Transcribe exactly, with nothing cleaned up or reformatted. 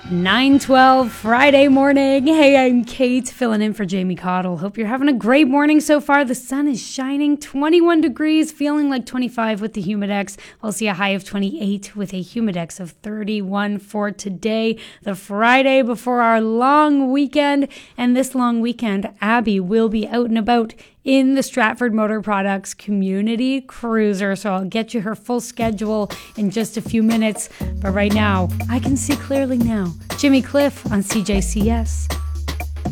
nine twelve Friday morning. Hey, I'm Kate, filling in for Jamie Cottle. Hope you're having a great morning so far. The sun is shining, twenty-one degrees, feeling like twenty-five with the Humidex. We'll see a high of twenty-eight with a Humidex of thirty-one for today, the Friday before our long weekend. And this long weekend, Abby will be out and about in the Stratford Motor Products Community Cruiser. So I'll get you her full schedule in just a few minutes. But right now, I can see clearly now. Jimmy Cliff on C J C S.